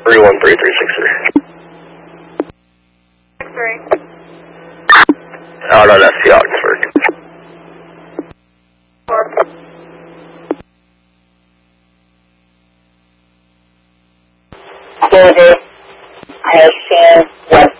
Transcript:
313363. 63. Out on FC Oxford. 4. Georgia, I have 10 West